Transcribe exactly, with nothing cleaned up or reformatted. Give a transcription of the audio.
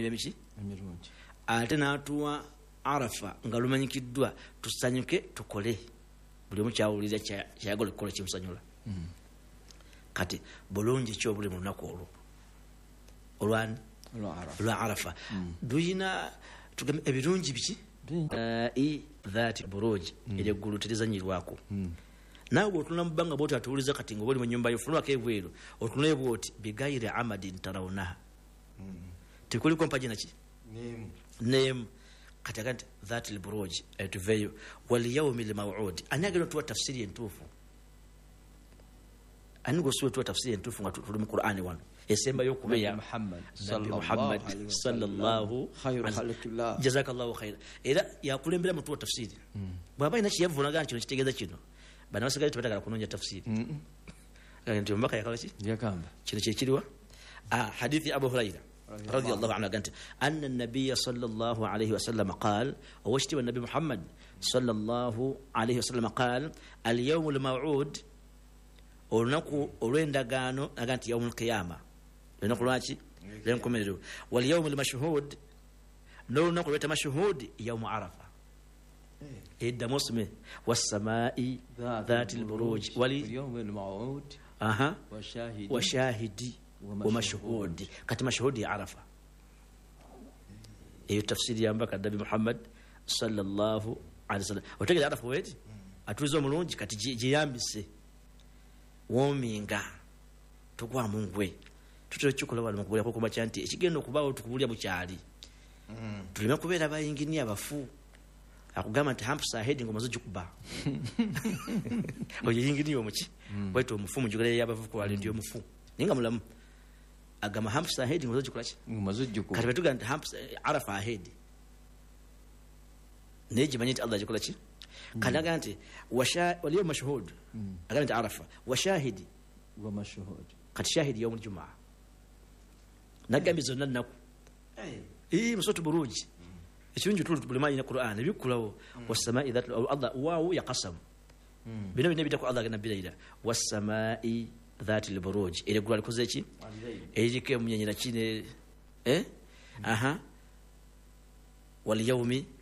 emiki emirungi ate n'atuwa Arafa nga lumanyikiddwa tusanyuke tukole buli omu kyawuliriza kyayagala okukola kimusanyula. Kati bulungi ki obuli mu lunaku olwo olwani lwa Arafa duyina tugambe ebirungi biki i dhati buruji ery'eggulu terizanyirwako. Naawe bw'otunula mu bbanga bw'oti atuwuliza kati nga bw'oli mu nnyumba yo funulako ebweru otunule bw'oti bigayire amadin tarawunaha tekuliko mpaji naki neemu kati aga nti dhati lburuji etuveeyo wal yawmi lmawudi ani agenda otuwa tafsiri entuufu ani gosuwa tuwa tafsiri entuufu nga tuli mu Qur'ani wano esemba y'okubeya Muhammad Muhammad sallallahu alaihi jazakallahu khaira era yakulembera mutuwa tafsiri bw'aba ina kiyavunaga nti kitegeeza kino bana basigale tubatagala kunoonya tafsiri nti mbaka yakala ki yakamba kino kyekiriwa hadithi Abu Huraira رضي الله عنه قالت أن النبي صلى الله عليه وسلم قال واشتوى النبي محمد صلى الله عليه وسلم قال اليوم الموعود ونكو ورندغانو أغانت يوم القيامة لنقول واشي لنكم يدو واليوم المشهود نو نقول مشهود يوم عرفة إدى مسمى والسماء ذات البروج واليوم الموعود أها وشاهد وشاهدي ومشهود كتما شهود عرفة ايو تفسير يامبك النبي محمد صلى الله عليه وسلم وتجد عرفة ويد atuzo mulungi kati jiyambise wominga tugwa mungwe tutochukula wali mukubulya ko kubacha nti ekigendo kubawo tukubulya bukyali tulime kubeera bayingini abafu akugamba nti hamsa heading ngomazo jukuba oyingini omuki bweto omufumu jugale yabavu ko wali ndio mufu ninga mulamu agama hamsa heading ngomazo jukulachi ngomazo jukuba kati betuga nti hamsa arafa head neji manyiti Allah jukulachi kanaga nti washa waliyo mashhud agana nti arafa washahidi wa mashhud kati shahidi yawm aljumaa nagambizo nannaku eh musoto buruji ekirungi tulu tubulimanyi na Qur'an ebikulawo was-samaa'i dhat Allah waawu yaqasam bino bino bitako Allah gana bilayira was-samaa'i dhat al-buruj ile gura likoze ki erike munyanyira kine eh aha wal yawmi